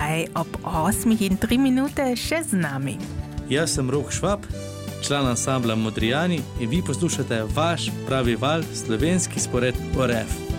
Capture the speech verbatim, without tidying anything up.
zdaj ob osmih in tri minute še z nami. Jaz sem Rok Švab, član ansambla Modrijani in vi poslušate vaš pravi val, slovenski spored O R F.